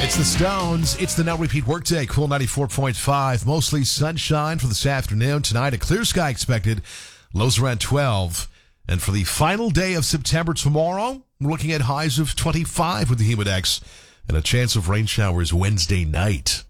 It's the Stones. It's the Now Repeat Workday. Cool 94.5. Mostly sunshine for this afternoon. Tonight, a clear sky expected. Lows around 12. And for the final day of September tomorrow, we're looking at highs of 25 with the Humidex and a chance of rain showers Wednesday night.